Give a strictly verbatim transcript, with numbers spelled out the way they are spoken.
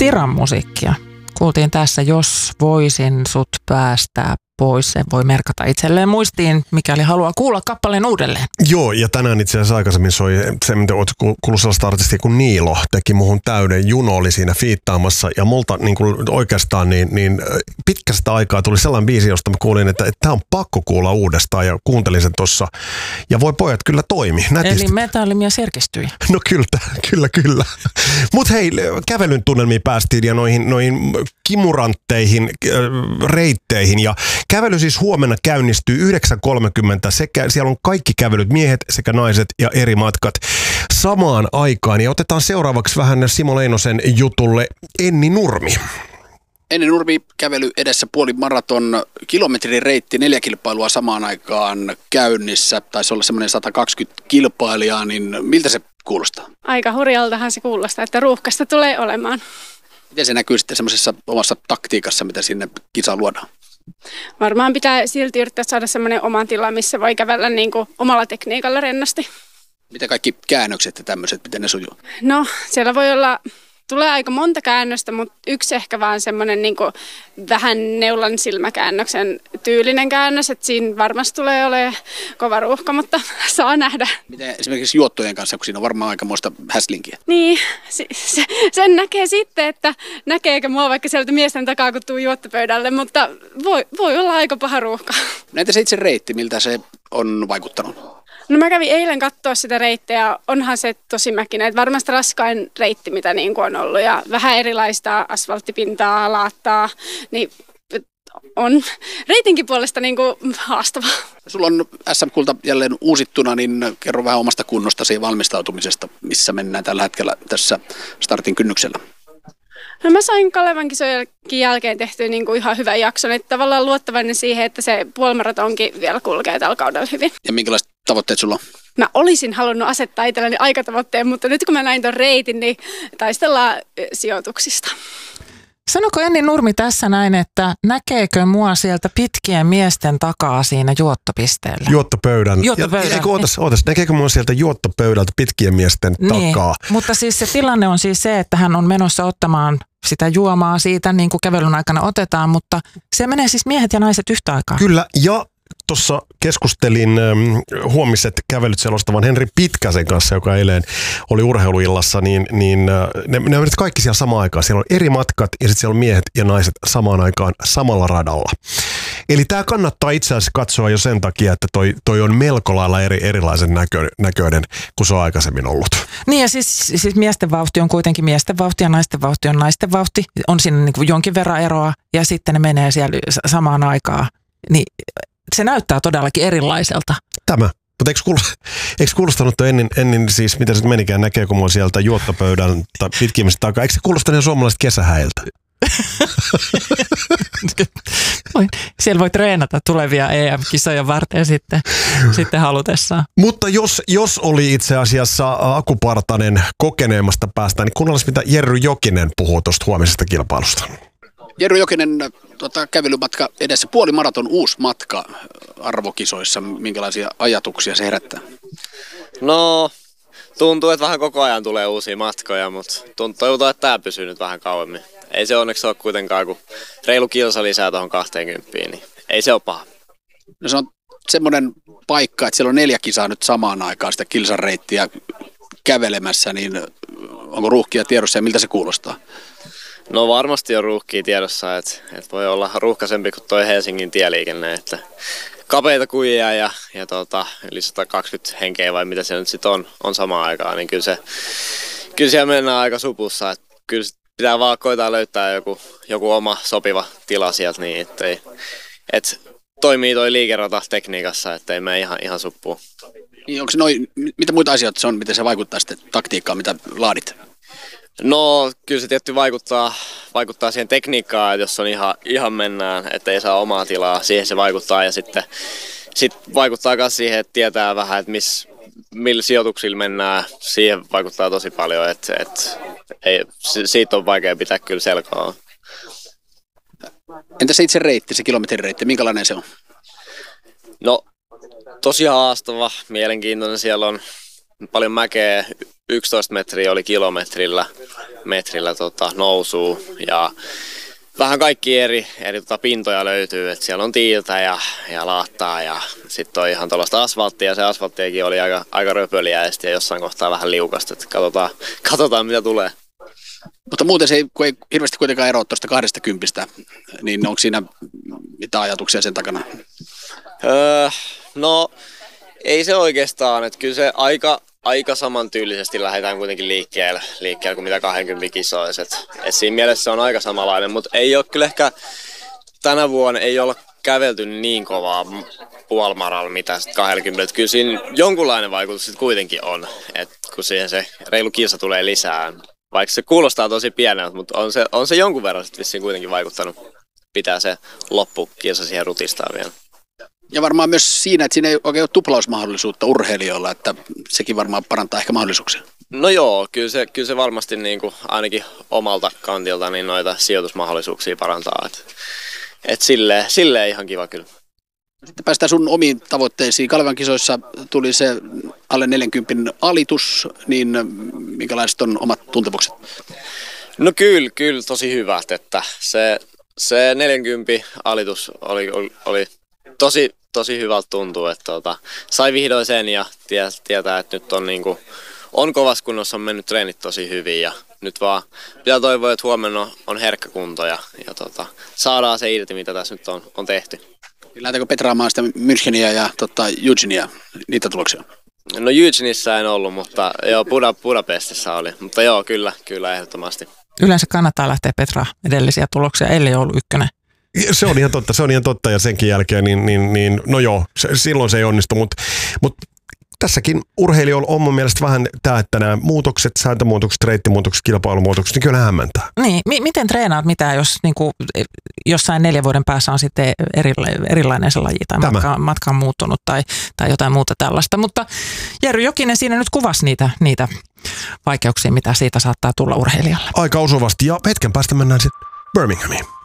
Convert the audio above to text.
Siran musiikkia. Kuultiin tässä, jos voisin sut päästää pois, se voi merkata itselleen muistiin, mikäli haluaa kuulla kappaleen uudelleen. Joo, ja tänään itse asiassa aikaisemmin soi se, mitä olet kuullut sellaista artistia kuin Niilo, teki muhun täyden. Juno oli siinä fiittaamassa, ja multa niin kuin oikeastaan niin, niin pitkästä aikaa tuli sellainen biisi, josta mä kuulin, että tämä on pakko kuulla uudestaan, ja kuuntelin sen tossa. Ja voi pojat, kyllä toimi. Nätisti. Eli metallimies herkistyi. No kyllä, kyllä, kyllä. Mutta hei, kävelyn tunnelmiin päästiin ja noihin, noihin kimurantteihin, reitteihin, ja kävely siis huomenna käynnistyy yhdeksän kolmekymmentä. Sekä, siellä on kaikki kävelyt, miehet sekä naiset ja eri matkat samaan aikaan. Ja otetaan seuraavaksi vähän Simo Leinosen jutulle Enni Nurmi. Enni Nurmi kävely edessä puolimaraton kilometrin reitti, neljä kilpailua samaan aikaan käynnissä. Taisi olla semmoinen sata kaksikymmentä kilpailijaa, niin miltä se kuulostaa? Aika hurjaltahan se kuulostaa, että ruuhkasta tulee olemaan. Miten se näkyy sitten semmoisessa omassa taktiikassa, mitä sinne kisaan luodaan? Varmaan pitää silti yrittää saada semmoinen oma tila, missä voi kävellä niin kuin omalla tekniikalla rennosti. Miten kaikki käännökset ja tämmöiset, miten ne sujuu? No, siellä voi olla, tulee aika monta käännöstä, mutta yksi ehkä vaan semmoinen niin kuin vähän neulan silmäkäännöksen tyylinen käännös, että siinä varmasti tulee olemaan kova ruuhka, mutta saa nähdä. Miten esimerkiksi juottojen kanssa, kun siinä on varmaan aikamoista häslinkiä? Niin, se, se, sen näkee sitten, että näkeekö mua vaikka sieltä miesten takaa, kun tuu juottopöydälle, mutta voi, voi olla aika paha ruuhka. Näitä se itse reitti, miltä se on vaikuttanut? No mä kävin eilen katsoa sitä reittiä ja onhan se tosi mäkinen, että varmasti raskain reitti, mitä niin kuin on ollut ja vähän erilaista asfalttipintaa, laattaa, niin on reitinkin puolesta niin kuin haastavaa. Sulla on S M-kulta jälleen uusittuna, niin kerro vähän omasta kunnostasi ja valmistautumisesta, missä mennään tällä hetkellä tässä startin kynnyksellä. No mä sain Kalevan kisojenkin jälkeen tehtyä niin kuin ihan hyvän jakson, että tavallaan luottavainen siihen, että se puolimaratonkin vielä kulkee tällä kaudella hyvin. Ja minkälaiset tavoitteet sulla on? Mä olisin halunnut asettaa itselleni aikatavoitteen, mutta nyt kun mä näin ton reitin, niin taistellaan sijoituksista. Sanoko Enni Nurmi tässä näin, että näkeekö mua sieltä pitkien miesten takaa siinä juottopisteellä? Juottopöydän. Juottopöydän. Ja, eikö, ootas, ootas, näkeekö mua sieltä juottopöydältä pitkien miesten niin, takaa? Mutta siis se tilanne on siis se, että hän on menossa ottamaan sitä juomaa siitä, niin kuin kävelyn aikana otetaan, mutta se menee siis miehet ja naiset yhtä aikaa. Kyllä, ja tuossa keskustelin ähm, huomiset kävelyt selostavan Henri Pitkäsen kanssa, joka eilen oli urheiluillassa, niin, niin äh, ne, ne menivät kaikki siellä samaan aikaan. Siellä on eri matkat ja sitten siellä on miehet ja naiset samaan aikaan samalla radalla. Eli tämä kannattaa itse asiassa katsoa jo sen takia, että toi, toi on melko lailla eri, erilaisen näkö, näköinen kuin se on aikaisemmin ollut. Niin ja siis, siis miesten vauhti on kuitenkin miesten vauhti ja naisten vauhti on naisten vauhti. On siinä niin kuin jonkin verran eroa ja sitten ne menee siellä samaan aikaan. Niin se näyttää todellakin erilaiselta. Tämä. Mutta eikö, kuul, eikö kuulostanut ennen, ennen siis, mitä se menikään, näkeekö mua sieltä juottopöydän tai pitkimmistä takaa? Eikö se kuulostanut ihan suomalaiset kesähäiltä? Siellä voi treenata tulevia E M-kisoja varten sitten, sitten halutessaan. Mutta jos, jos oli itse asiassa Aku Partanen kokeneemmasta päästä, niin kuunnellaan mitä Jerry Jokinen puhuu tuosta huomisesta kilpailusta. Jerry Jokinen, tota, kävelymatka edessä, puolimaraton uusi matka arvokisoissa. Minkälaisia ajatuksia se herättää? No, tuntuu, että vähän koko ajan tulee uusia matkoja, mutta toivotaan, että tämä pysyy nyt vähän kauemmin. Ei se onneksi ole kuitenkaan, kun reilu kilsa lisää tuohon kaksikymmentä, niin ei se ole paha. No se on semmoinen paikka, että siellä on neljä kisaa nyt samaan aikaan sitä kilsareittiä kävelemässä, niin onko ruuhkia tiedossa ja miltä se kuulostaa? No varmasti on ruuhkia tiedossa, että, että voi olla ruuhkaisempi kuin toi Helsingin tieliikenne, että kapeita kujia ja, ja tota, yli sata kaksikymmentä henkeä vai mitä se nyt sitten on, on samaan aikaan, niin kyllä, se, kyllä siellä mennään aika supussa, että kyllä pitää vaan koittaa löytää joku, joku oma sopiva tila sieltä niin, että et toimii toi liikerata tekniikassa, ettei mene ihan, ihan suppuun. Niin onko se noi, mitä muita asioita se on, miten se vaikuttaa sitten taktiikkaan, mitä laadit? No kyllä se tietysti vaikuttaa, vaikuttaa siihen tekniikkaan, että jos on ihan, ihan mennään, että ei saa omaa tilaa, siihen se vaikuttaa ja sitten sit vaikuttaa myös siihen, että tietää vähän, että miss, millä sijoituksilla mennään, siihen vaikuttaa tosi paljon, että, että ei, siitä on vaikea pitää kyllä selkoa. Entä se itse reitti, se kilometrireitti, minkälainen se on? No tosi haastava, mielenkiintoinen, siellä on paljon mäkeä, yksitoista metriä oli kilometrillä metrillä tota, nousuu ja vähän kaikki eri, eri tota, pintoja löytyy, että siellä on tiiltä ja, ja laattaa ja sitten on ihan tuollaista asfalttia ja se asfalttiakin oli aika, aika röpöliäistä ja jossain kohtaa vähän liukasta, että katsotaan, katsotaan mitä tulee. Mutta muuten se ei, kun ei hirveästi kuitenkaan eroa tuosta kahdesta kympistä, niin onko siinä mitä ajatuksia sen takana? Öö, no ei se oikeastaan, että kyllä se aika, aika samantyylisesti lähdetään kuitenkin liikkeelle, liikkeelle kuin mitä kaksikymmentä kisoissa. Et, et siinä mielessä se on aika samanlainen, mutta ei ole kyllä ehkä tänä vuonna ei olla kävelty niin kovaa puolimaralla mitä kaksikymmentä. Kyllä siinä jonkunlainen vaikutus sitten kuitenkin on, että kun siihen se reilu kilsa tulee lisää. Vaikka se kuulostaa tosi pieneltä, mutta on se, on se jonkun verran sitten vissiin kuitenkin vaikuttanut. Pitää se loppukilsa siihen rutistaa vielä. Ja varmaan myös siinä, että siinä ei oikein ole tuplausmahdollisuutta urheilijoilla, että sekin varmaan parantaa ehkä mahdollisuuksia. No joo, kyllä se, kyllä se varmasti niin kuin ainakin omalta kantilta niin noita sijoitusmahdollisuuksia parantaa. Et, et silleen, silleen ihan kiva kyllä. Sitten päästään sun omiin tavoitteisiin. Kalevan kisoissa tuli se alle neljäkymmentä alitus, niin minkälaiset on omat tuntemukset? No kyllä, kyllä tosi hyvät, että se, se neljäkymmentä alitus oli, oli, oli tosi, tosi hyvältä tuntuu, että tota, sai vihdoin sen ja tie, tietää, että nyt on, niin kuin, on kovassa kunnossa, on mennyt treenit tosi hyvin ja nyt vaan pitää toivoa, että huomenna on, on herkkä kunto ja, ja tota, saadaan se irti, mitä tässä nyt on, on tehty. Lähdetäänkö petraamaan sitä Müncheniä ja tota, Eugenia, niitä tuloksia? No Eugenissä en ollut, mutta joo, Buda, Budapestissa oli. Mutta joo, kyllä, kyllä ehdottomasti. Yleensä kannattaa lähteä petraa edellisiä tuloksia, ellei ollut ykkönen. Se on ihan totta, se on ihan totta ja senkin jälkeen, niin, niin, niin no joo, se, silloin se ei onnistu, mutta mut tässäkin urheilijoilla on mun mielestä vähän tämä, että nämä muutokset, sääntömuutokset, reittimuutokset, kilpailumuutokset, niin kyllä hämmentää. Niin, m- miten treenaat mitä, jos niin kuin, jossain neljän vuoden päässä on sitten erila- erilainen se laji tai matka, matka on muuttunut tai, tai jotain muuta tällaista. Mutta Jerry Jokinen siinä nyt kuvasi niitä, niitä vaikeuksia, mitä siitä saattaa tulla urheilijalle. Aika osuvasti ja hetken päästä mennään sitten Birminghamiin.